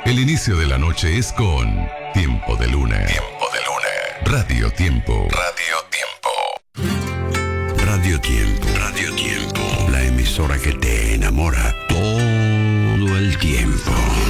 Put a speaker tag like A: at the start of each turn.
A: El inicio de la noche es con Tiempo de Luna. Tiempo de Luna. Radio Tiempo. Radio Tiempo.
B: Radio Tiempo. Radio Tiempo. La emisora que te enamora todo el tiempo.